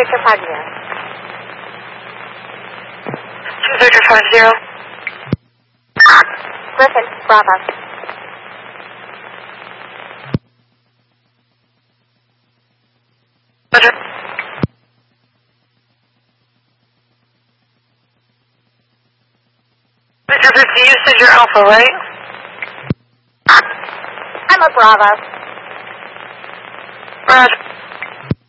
Victor 50. 2 Victor 50. Griffin, Bravo. Roger. Victor 50, you said you're Alpha, right? I'm a Bravo.